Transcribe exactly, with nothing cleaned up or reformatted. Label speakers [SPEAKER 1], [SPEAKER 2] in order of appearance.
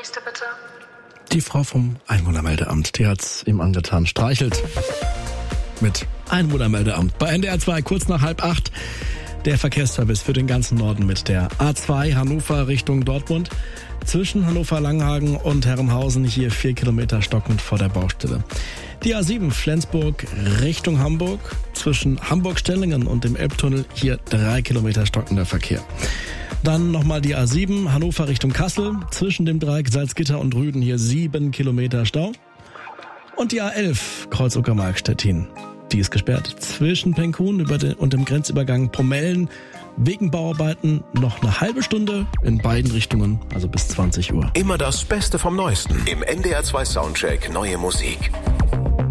[SPEAKER 1] Nächste bitte.
[SPEAKER 2] Die Frau vom Einwohnermeldeamt, die hat's ihm angetan, streichelt mit Einwohnermeldeamt. Bei N D R zwei kurz nach halb acht der Verkehrsservice für den ganzen Norden mit der A zwei Hannover Richtung Dortmund. Zwischen Hannover-Langenhagen und Herrenhausen hier vier Kilometer stockend vor der Baustelle. Die A sieben Flensburg Richtung Hamburg. Zwischen Hamburg-Stellingen und dem Elbtunnel hier drei Kilometer stockender Verkehr. Dann nochmal die A sieben Hannover Richtung Kassel. Zwischen dem Dreieck Salzgitter und Rüden hier sieben Kilometer Stau. Und die A elf Kreuz-Uckermark-Stettin. Die ist gesperrt. Zwischen Penkhuhn über den, und dem Grenzübergang Pomellen wegen Bauarbeiten noch eine halbe Stunde in beiden Richtungen, also bis zwanzig Uhr.
[SPEAKER 3] Immer das Beste vom Neuesten im N D R zwei Soundcheck Neue Musik.